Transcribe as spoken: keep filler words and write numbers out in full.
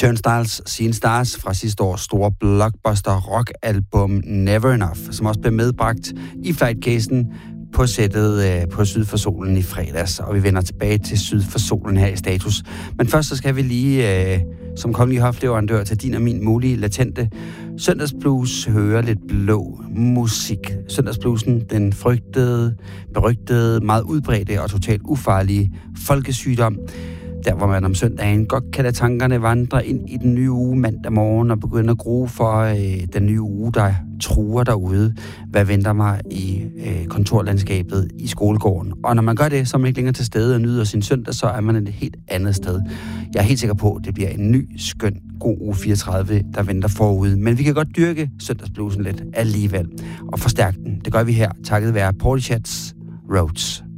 Turnstiles, Seen Stars fra sidste års store blockbuster rockalbum Never Enough, som også blev medbragt i flightcasen på sættet øh, på Syd for Solen i fredags, og vi vender tilbage til Syd for Solen her i Status. Men først så skal vi lige, øh, som kongelig hofleverandør, til din og min mulige latente søndagsblues høre lidt blå musik. Søndagsbluesen, den frygtede, berygtede, meget udbredte og totalt ufarlige folkesygdom, der hvor man om søndagen godt kan lade tankerne vandre ind i den nye uge mandag morgen og begynde at grue for øh, den nye uge, der truer derude. Hvad venter mig i øh, kontorlandskabet i skolegården? Og når man gør det, så er man ikke længere til stede og nyder sin søndag, så er man et helt andet sted. Jeg er helt sikker på, at det bliver en ny, skøn, god uge fireogtredive, der venter forude. Men vi kan godt dyrke søndagsbluesen lidt alligevel og forstærke den. Det gør vi her, takket være Portichats Roads.